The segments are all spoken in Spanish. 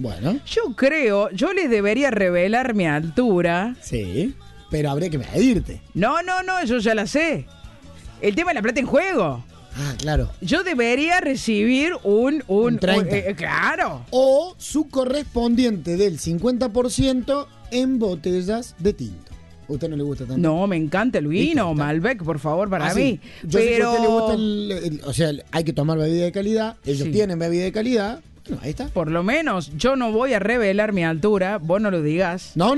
Bueno. Yo les debería revelar mi altura. Sí, pero habría que medirte. No, yo ya la sé. El tema de la plata en juego. Ah, claro. Yo debería recibir un 30. claro. O su correspondiente del 50% en botellas de tinto. ¿A usted no le gusta tanto? No, me encanta el vino, Malbec, por favor, para mí. Sí. Yo sé que a pero usted le gusta o sea, hay que tomar bebida de calidad. Ellos Sí. tienen bebida de calidad. Bueno, ahí está. por lo menos yo no voy a revelar mi altura, vos no lo digas. No.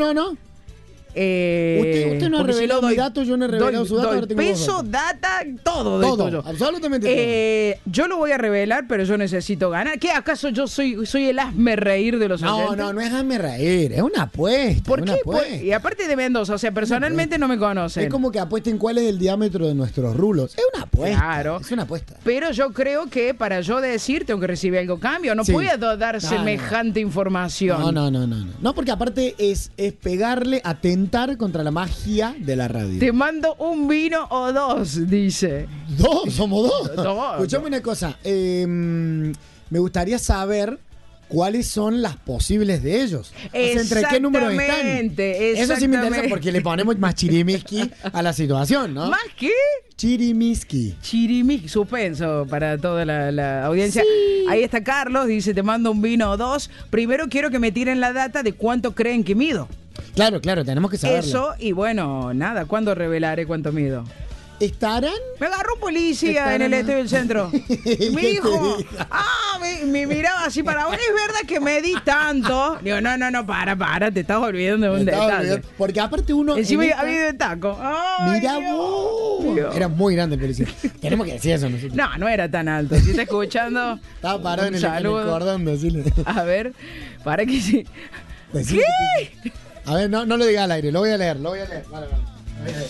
Usted no ha porque si revelado no mi dato, yo no he revelado su dato. doy ahora tengo peso, dos datos. data, todo de Todo, tuyo. absolutamente Yo lo voy a revelar, pero yo necesito ganar. ¿Qué acaso yo soy el hazme reír de los todo. oyentes? No es hazme reír, es una apuesta. ¿Por una qué? apuesta. Y aparte de Mendoza, o sea, personalmente no me conocen. Es como que apuesten cuál es el diámetro de nuestros rulos. Es una apuesta. Claro. Es una apuesta. Pero yo creo que para yo decir tengo que recibir algo a cambio. No Sí. puedo dar No, semejante información. No. No, porque aparte es pegarle, atentar contra la magia de la radio. Te mando un vino o dos, dice. Somos dos. Dos. Escuchame una cosa. Me gustaría saber cuáles son las posibles de ellos. O sea, ¿entre qué números están? Exactamente. Eso sí me interesa porque le ponemos más chirimiski a la situación, ¿no? ¿Más qué? Chirimiski. Chirimic, suspenso para toda la audiencia. Sí. Ahí está Carlos, dice, te mando un vino o dos. Primero quiero que me tiren la data de cuánto creen que mido. Claro, tenemos que saberlo. Eso, y bueno, nada, ¿cuándo revelaré cuánto mido? ¿Estarán? Me agarró un policía Estarán- en el este del centro. Y me ¿Qué te dijo, dijo? me miraba así para vos, es verdad que me di tanto. Digo, no, para, te estás olvidando de un Me estaba detalle. olvidando. Porque aparte uno... Encima en esta- había de taco. Ay, Mira Dios. vos. Dios. Era muy grande el policía. Tenemos que decir eso nosotros. No era tan alto. Si está escuchando, Estaba parado en un el saludo. cordón, decirle. A ver, para que sí. Decirle que- A ver, no lo diga al aire, lo voy a leer. Vale. A ver.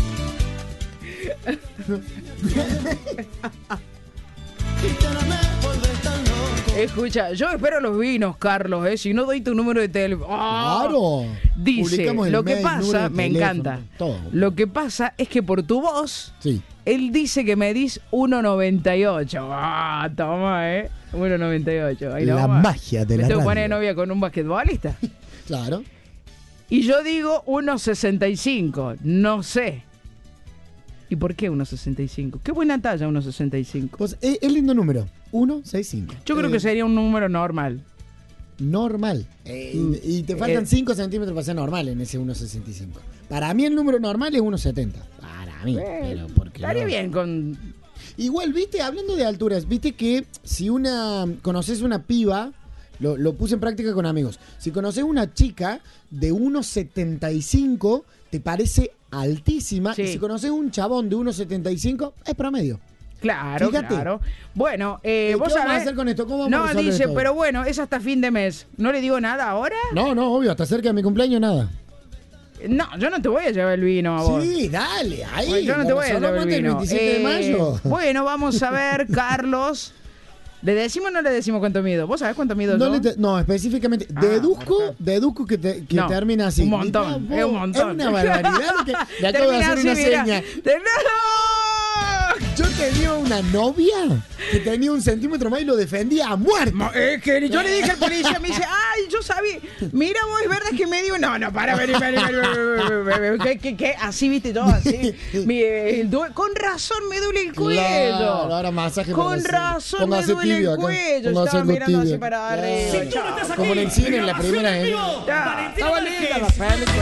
Escucha, yo espero los vinos, Carlos, si no doy tu número de teléfono. Claro. Dice, Publicamos el lo que mail, número pasa, de me teléfono, encanta. todo. Lo que pasa es que por tu voz, Sí. él dice que medís 1,98. Toma, 1,98. Ahí La nomás. magia de Me la tengo que radio. poner de novia con un basquetbolista. Claro. Y yo digo 1,65. No sé. ¿Y por qué 1,65? Qué buena talla 1,65. Pues es lindo número. 165. Yo creo que sería un número normal. Normal. Y te faltan 5 centímetros para ser normal en ese 165. Para mí el número normal es 170. Para mí. Pero porque Estaría no. bien con... Igual, viste, hablando de alturas, viste que si conoces una piba, lo puse en práctica con amigos, si conoces una chica de 1,75, te parece altísima, Sí. y si conoces un chabón de 1,75, es promedio. Claro, Fíjate. claro. Bueno, ¿Qué vos vamos a sabés... hacer con esto? ¿Cómo vamos a No, resolver dice, esto? pero bueno, es hasta fin de mes. ¿No le digo nada ahora? No, obvio, hasta cerca de mi cumpleaños nada. No, yo no te voy a llevar el vino a vos. Sí, dale, ahí. Bueno, yo no te voy a llevar el Solamente el vino. 27 de mayo. Bueno, vamos a ver, Carlos. ¿Le decimos o no le decimos cuánto mido? ¿Vos sabés cuánto mido No, yo? no, específicamente. Ah, deduzco que No, termina así. un montón, Mirá es un vos, montón. Es una barbaridad lo que le acabo de Termina hacer una así, mirá. seña. ¡No! Yo tenía una novia que tenía 1 centímetro más y lo defendía a muerte. Es que yo le dije al policía, me dice, ay, yo sabía, mira vos, es verdad que me dio, no, para, vení, ¿qué? Así, viste, todo así. Con razón me duele el cuello. Claro, ahora masaje para Con hacer. razón me Póngase duele tibio el acá. cuello. Póngase Estaba algo mirando así tibio. para arriba. Claro. Chao. Como en el cine, en la primera vez. Ya, estaba linda la película.